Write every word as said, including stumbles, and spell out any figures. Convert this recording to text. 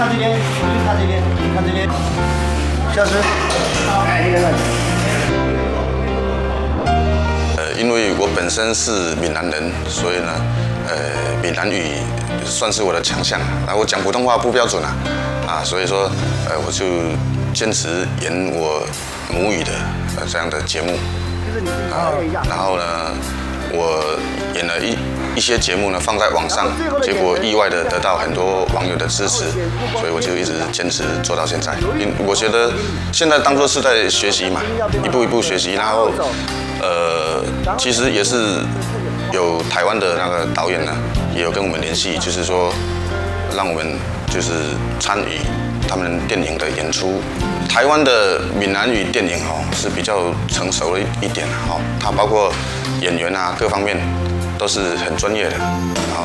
看这边，手机看这边，看这边，消失。哎，那个。 呃，因为我本身是闽南人，所以呢，呃，闽南语算是我的强项。然后我讲普通话不标准啊，啊，所以说，呃，我就坚持演我母语的呃这样的节目。啊，然后呢，我演了一一些节目呢放在网上，结果意外的得到很多网友的支持，所以我就一直坚持做到现在。因我觉得现在当作是在学习嘛，一步一步学习，然后呃，其实也是有台湾的那个导演呢，也有跟我们联系，就是说让我们就是参与他们电影的演出。台湾的闽南语电影哦是比较成熟了一点哈，它包括演员啊各方面都是很专业的。